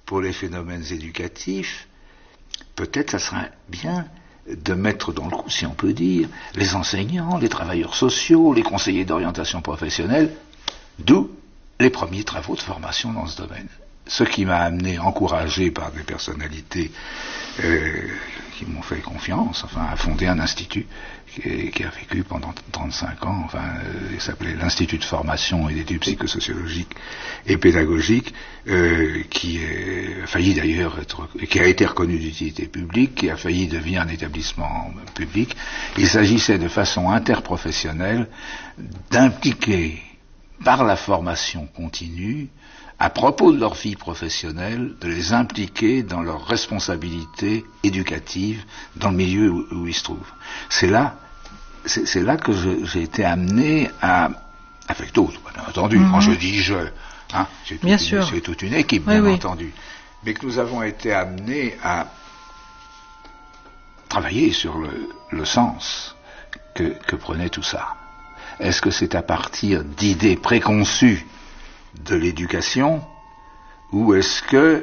pour les phénomènes éducatifs, peut-être ça serait bien de mettre dans le coup, si on peut dire, les enseignants, les travailleurs sociaux, les conseillers d'orientation professionnelle, d'où les premiers travaux de formation dans ce domaine. Ce qui m'a amené, encouragé par des personnalités qui m'ont fait confiance, à fonder un institut qui a vécu pendant 35 ans, il s'appelait l'Institut de formation et d'études psychosociologiques et pédagogiques, qui a failli d'ailleurs qui a été reconnu d'utilité publique, qui a failli devenir un établissement public. Il s'agissait de façon interprofessionnelle d'impliquer par la formation continue, à propos de leur vie professionnelle, de les impliquer dans leurs responsabilités éducatives dans le milieu où ils se trouvent. C'est là que j'ai été amené avec d'autres, bien entendu. Quand je dis c'est toute une équipe, bien entendu. Mais que nous avons été amenés à travailler sur le sens que prenait tout ça. Est-ce que c'est à partir d'idées préconçues de l'éducation, ou est-ce que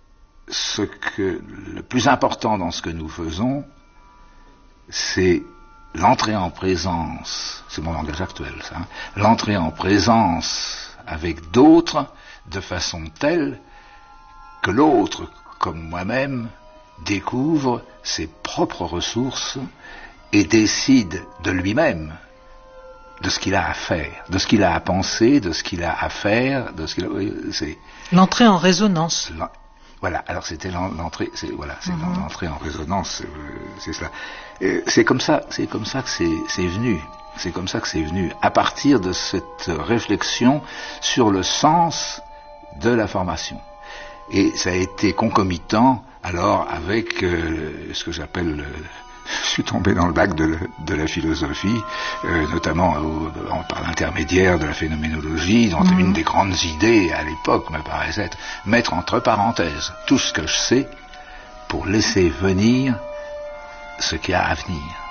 le plus important dans ce que nous faisons, c'est l'entrée en présence, c'est mon langage actuel ça, l'entrée en présence avec d'autres de façon telle que l'autre, comme moi-même, découvre ses propres ressources et décide de lui-même de ce qu'il a à faire, de ce qu'il a à penser, de ce qu'il a à faire, de ce qu'il a... c'est l'entrée en résonance. Voilà, alors c'était l'entrée, l'entrée en résonance, c'est cela. C'est comme ça que c'est venu. C'est comme ça que c'est venu, à partir de cette réflexion sur le sens de la formation. Et ça a été concomitant, alors, avec ce que j'appelle... Je suis tombé dans le bac de la philosophie, notamment par l'intermédiaire de la phénoménologie, dont une des grandes idées à l'époque me paraissait être mettre entre parenthèses tout ce que je sais pour laisser venir ce qu'il y a à venir.